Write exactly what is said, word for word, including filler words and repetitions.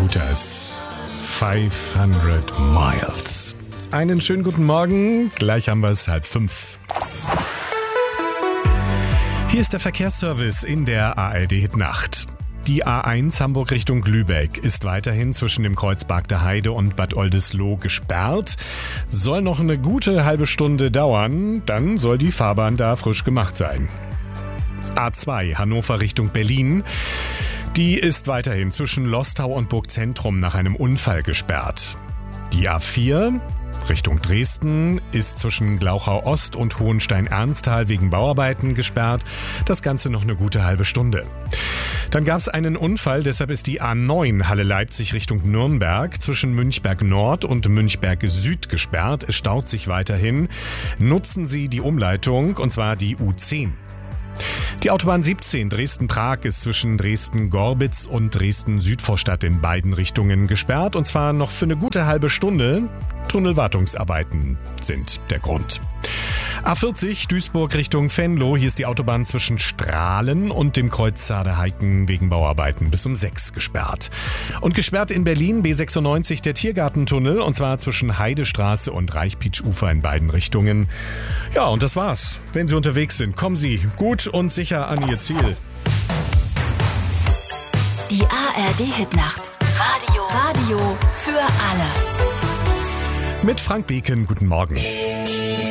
Scooters. fünfhundert Miles. Einen schönen guten Morgen. Gleich haben wir es halb fünf. Hier ist der Verkehrsservice in der A R D-Hit-Nacht. Die A eins Hamburg Richtung Lübeck ist weiterhin zwischen dem Kreuz Bargter Heide und Bad Oldesloe gesperrt. Soll noch eine gute halbe Stunde dauern, dann soll die Fahrbahn da frisch gemacht sein. A zwei Hannover Richtung Berlin. Die ist weiterhin zwischen Lostau und Burgzentrum nach einem Unfall gesperrt. Die A vier Richtung Dresden ist zwischen Glauchau Ost und Hohenstein-Ernsthal wegen Bauarbeiten gesperrt. Das Ganze noch eine gute halbe Stunde. Dann gab es einen Unfall, deshalb ist die A neun Halle Leipzig Richtung Nürnberg zwischen Münchberg Nord und Münchberg Süd gesperrt. Es staut sich weiterhin. Nutzen Sie die Umleitung, und zwar die U zehn. Die Autobahn siebzehn Dresden-Prag ist zwischen Dresden-Gorbitz und Dresden-Südvorstadt in beiden Richtungen gesperrt, und zwar noch für eine gute halbe Stunde. Tunnelwartungsarbeiten sind der Grund. A vierzig Duisburg Richtung Venlo, hier ist die Autobahn zwischen Strahlen und dem Kreuz Saade-Heiken wegen Bauarbeiten bis um sechs gesperrt. Und gesperrt in Berlin B sechsundneunzig der Tiergartentunnel, und zwar zwischen Heidestraße und Reichpietsch-Ufer in beiden Richtungen. Ja, und das war's. Wenn Sie unterwegs sind, kommen Sie gut und sicher an Ihr Ziel. Die A R D-Hit-Nacht. Radio. Radio für alle. Mit Frank Beken, guten Morgen.